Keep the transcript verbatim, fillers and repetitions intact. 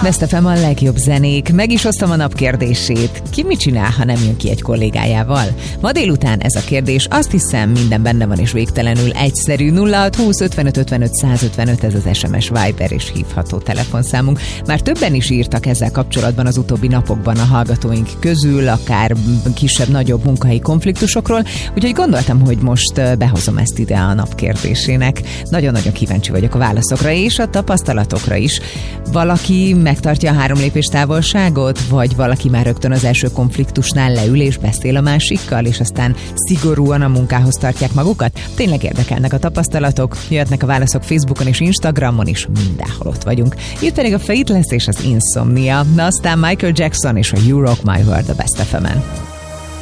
Best ef em a legjobb zenék. Meg is hoztam a nap kérdését. Ki mit csinál, ha nem jön ki egy kollégájával? Ma délután ez a kérdés, azt hiszem, minden benne van és végtelenül egyszerű. nulla hat húsz ötvenöt ötvenöt százötvenöt, ez az es em es, Viber és hívható telefonszámunk. Már többen is írtak ezzel kapcsolatban az utóbbi napokban a hallgatóink közül, akár kisebb-nagyobb munkahelyi konfliktusokról, úgyhogy gondoltam, hogy most behozom ezt ide a nap kérdésének. Nagyon-nagyon kíváncsi vagyok a válaszokra és a tapasztalatokra is. Valaki megtartja a három lépés távolságot, vagy valaki már rögtön az első konfliktusnál leül és beszél a másikkal, és aztán szigorúan a munkához tartják magukat? Tényleg érdekelnek a tapasztalatok, jöhetnek a válaszok Facebookon és Instagramon is, mindenhol ott vagyunk. Itt pedig a Fateless és az Insomnia, de aztán Michael Jackson és a You Rock My World a Best ef emen.